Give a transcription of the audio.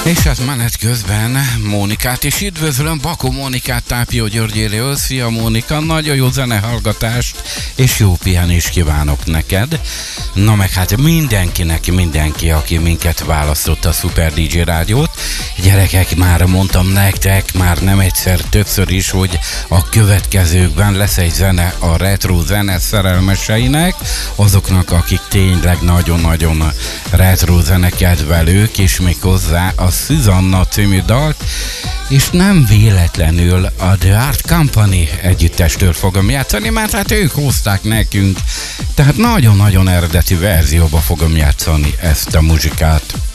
És hát menet közben Mónikát is üdvözlöm, Bakó Mónikát, Tápió Györgyéről. Szia Mónika, nagyon jó zenehallgatást és jó pihenést kívánok neked. Na meg hát mindenki, aki minket választott a Super DJ Rádiót. Gyerekek, már mondtam nektek, már nem egyszer, többször is, hogy a következőkben lesz egy zene a retro zene szerelmeseinek, azoknak, akik tényleg nagyon-nagyon retro zene kedvelők, és még hozzá a Susanna című dalt, és nem véletlenül a The Art Company együttestől fogom játszani, mert hát ők hozták nekünk, tehát nagyon-nagyon eredeti verzióba fogom játszani ezt a muzsikát.